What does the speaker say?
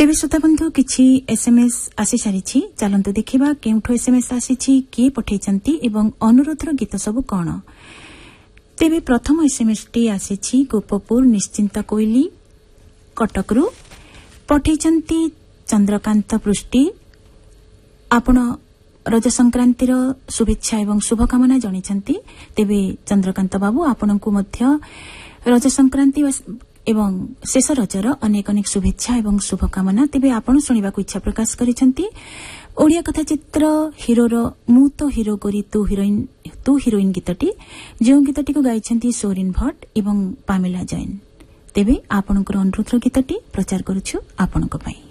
तेबे श्रोता बंधु किछि एसएमएस आसी सारिछि चलंतु देखिबा केउठो एसएमएस आसीछि किए पठैचंती एवं अनुरोधर गीत सब कोन। तेबे प्रथम एसएमएस टी आसीछि गोपपुर निश्चिंता कोइली कटकरू पठैचंती चंद्रकांत पृष्टि आपण रज संक्रांतिर शुभेच्छा एवं शुभकामना जणिछंती। तेबे चंद्रकांत बाबू आपनकु मध्य रज संक्रांति एवं शेष रजर अनेक अनेक शुभेच्छा एवं शुभकामना। तेबे आपण सुनिबाकु इच्छा प्रकाश करिसंती ओडिया कथा चित्र हिरोर मु तो हिरो गोरी तू हिरोइन गीतटी जो गीतटी को गाइछंती सोरिन भट्ट एवं पामेला जैन। तेबे आपनकर अनुरोधर गीतटी प्रचार करूछु आपनक पई।